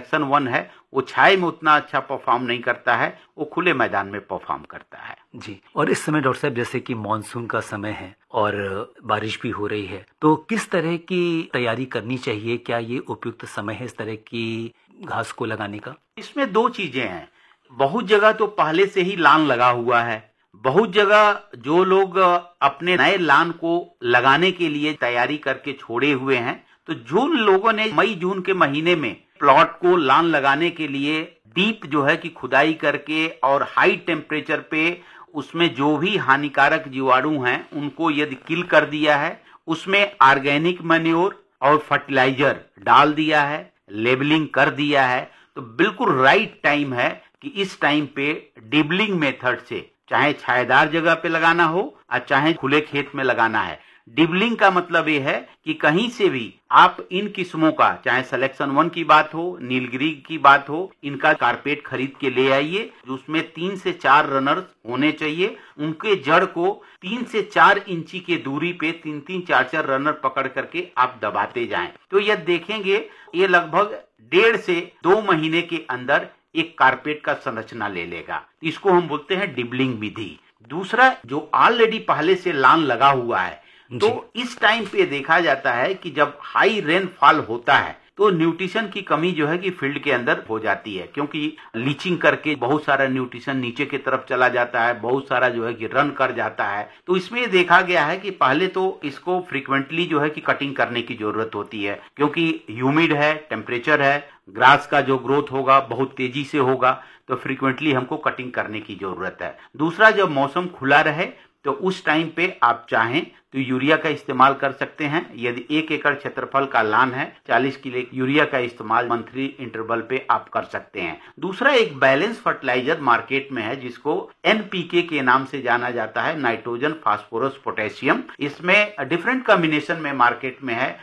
Selection 1 है वो छाए में उतना अच्छा परफॉर्म नहीं करता है, वो खुले मैदान में परफॉर्म करता है। जी। और इस समय डॉक्टर साहब जैसे कि मानसून का समय है और बारिश भी हो रही है, तो किस तरह की तैयारी करनी चाहिए? क्या ये उपयुक्त समय है इस तरह की घास को लगाने का? इसमें 2 चीजें हैं। बहुत जगह तो पहले से ही लान लगा हुआ है। बहुत जगह जो लोग अपने नए लान को लगाने के लिए तैयारी करके छोड़े हुए हैं, तो जो लोगों ने मई जून के महीने में प्लॉट को लान लगाने के लिए डीप जो है कि खुदाई करके और हाई टेम्परेचर पे उसमें जो भी हानिकारक जीवाणु हैं उनको यदि किल कर दिया है, उसमें ऑर्गेनिक मैन्योर और फर्टिलाइजर डाल दिया है, लेबलिंग कर दिया है, तो बिल्कुल राइट टाइम है कि इस टाइम पे डिबलिंग मेथड से चाहे छायेदार जगह पे लगाना हो और चाहे खुले खेत में लगाना है। डिबलिंग का मतलब ये है कि कहीं से भी आप इन किस्मों का, चाहे सिलेक्शन 1 की बात हो, नीलगिरी की बात हो, इनका कारपेट खरीद के ले आइए। उसमें 3 से 4 रनर्स होने चाहिए। उनके जड़ को 3 से 4 इंची के दूरी पे 3-3, 4-4 रनर पकड़ करके आप दबाते जाएं। तो यह देखेंगे ये लगभग 1.5 से 2 महीने के अंदर एक कारपेट का संरचना ले लेगा। इसको हम बोलते हैं डिबलिंग विधि। दूसरा, जो ऑलरेडी पहले से लान लगा हुआ है, तो इस टाइम पे देखा जाता है कि जब हाई रेनफॉल होता है तो न्यूट्रिशन की कमी जो है कि फील्ड के अंदर हो जाती है, क्योंकि लीचिंग करके बहुत सारा न्यूट्रिशन नीचे की तरफ चला जाता है, बहुत सारा जो है कि रन कर जाता है। तो इसमें देखा गया है कि पहले तो इसको फ्रीक्वेंटली जो है कि कटिंग करने की जरूरत होती है, क्योंकि ह्यूमिड है, टेम्परेचर है, ग्रास का जो ग्रोथ होगा बहुत तेजी से होगा, तो फ्रीक्वेंटली हमको कटिंग करने की जरूरत है। दूसरा, जब मौसम खुला रहे तो उस टाइम पे आप चाहें तो यूरिया का इस्तेमाल कर सकते हैं। यदि 1 एकड़ क्षेत्रफल का लान है, 40 किलो यूरिया का इस्तेमाल मंथली इंटरवल पे आप कर सकते हैं। दूसरा, एक बैलेंस फर्टिलाइजर मार्केट में है जिसको एनपीके के नाम से जाना जाता है, नाइट्रोजन फास्फोरस पोटेशियम। इसमें डिफरेंट कॉम्बिनेशन में मार्केट में है,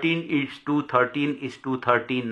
13:13, 13:13,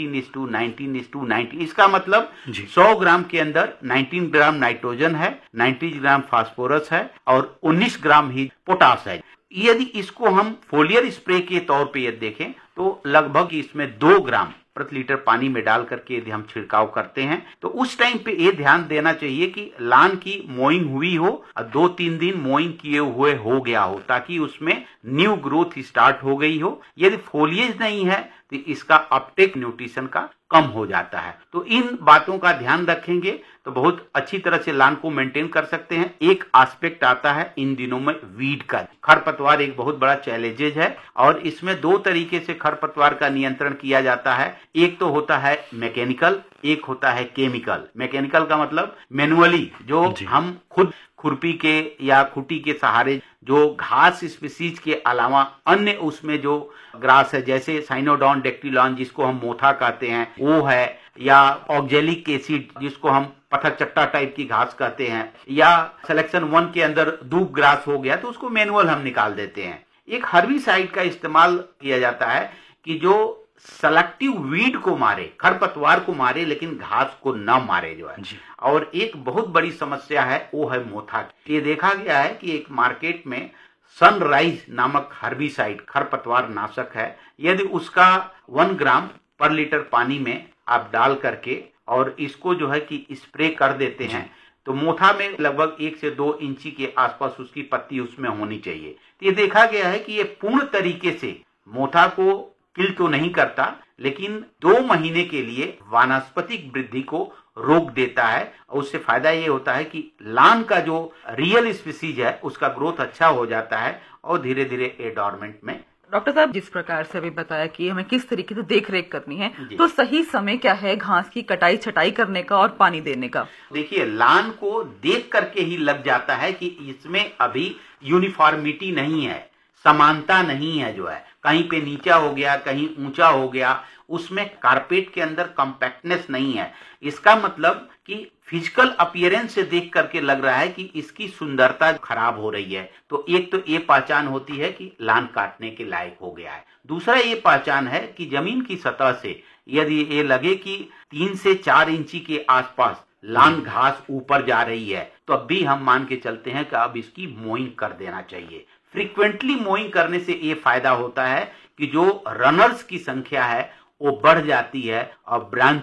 19:19, इसका मतलब 100 ग्राम के अंदर 19 ग्राम नाइट्रोजन है, 90 ग्राम फास्फोरस है और 19 ग्राम ही पोटास है। यदि इसको हम फोलियर स्प्रे के तौर पे यदि देखें तो लगभग इसमें 2 ग्राम प्रति लीटर पानी में डाल करके यदि हम छिड़काव करते हैं तो उस टाइम पे ये ध्यान देना चाहिए कि लान की मोइंग हुई हो और 2-3 दिन मोइंग किए हुए हो गया हो, ताकि उसमें न्यू ग्रोथ स्टार्ट हो गई हो। यदि फोलिएज नहीं है तो इसका अपटेक न्यूट्रिशन का कम हो जाता है। तो इन बातों का ध्यान रखेंगे तो बहुत अच्छी तरह से लान को मेंटेन कर सकते हैं। एक एस्पेक्ट आता है इन दिनों में वीड का। खरपतवार एक बहुत बड़ा चैलेंजेज है और इसमें 2 तरीके से खरपतवार का नियंत्रण किया जाता है। एक तो होता है मैकेनिकल, एक होता है केमिकल। मैकेनिकल का मतलब मैनुअली, जो हम खुद खुरपी के या खुटी के सहारे जो घास स्पीसीज के अलावा अन्य उसमें जो ग्रास है, जैसे साइनोडॉन डेक्टिलॉन जिसको हम मोथा कहते हैं वो है, या ऑक्जेलिक एसिड जिसको हम पत्थर चट्टा टाइप की घास कहते हैं, या सिलेक्शन 1 के अंदर दूब ग्रास हो गया तो उसको मैनुअल हम निकाल देते हैं। एक हर्बिसाइड का इस्तेमाल किया जाता है कि जो सेलेक्टिव वीड को मारे, खरपतवार को मारे लेकिन घास को न मारे जो है। और एक बहुत बड़ी समस्या है वो है मोथा। ये देखा गया है कि एक मार्केट में सनराइज नामक हर्बिसाइड खरपतवार नाशक है, यदि उसका 1 ग्राम पर लीटर पानी में आप डाल करके और इसको जो है कि स्प्रे कर देते हैं तो मोथा में लगभग 1 से 2 इंची के आसपास उसकी पत्ती उसमें होनी चाहिए। तो ये देखा गया है कि ये पूर्ण तरीके से मोथा को किल तो नहीं करता, लेकिन 2 महीने के लिए वानस्पतिक वृद्धि को रोक देता है और उससे फायदा ये होता है कि लान का जो रियल स्पीसीज है उसका ग्रोथ अच्छा हो जाता है और धीरे धीरे ये डोरमेंट में। डॉक्टर साहब, जिस प्रकार से अभी बताया कि हमें किस तरीके से देख रेख करनी है, तो सही समय क्या है घास की कटाई छटाई करने का और पानी देने का? देखिए, लान को देख करके ही लग जाता है कि इसमें अभी यूनिफॉर्मिटी नहीं है, समानता नहीं है, जो है कहीं पे नीचा हो गया, कहीं ऊंचा हो गया, उसमें कारपेट के अंदर कॉम्पैक्टनेस नहीं है। इसका मतलब कि फिजिकल अपीयरेंस से देख करके लग रहा है कि इसकी सुंदरता खराब हो रही है। तो एक तो ये पहचान होती है कि लान काटने के लायक हो गया है। दूसरा ये पहचान है कि जमीन की सतह से यदि ये लगे कि 3 से 4 इंची के आसपास लान घास ऊपर जा रही है तो अब भी हम मान के चलते हैं कि अब इसकी मोइंग कर देना चाहिए। फ्रीक्वेंटली मोइंग करने से ये फायदा होता है कि जो रनर्स की संख्या है वो बढ़ जाती है और ब्रांच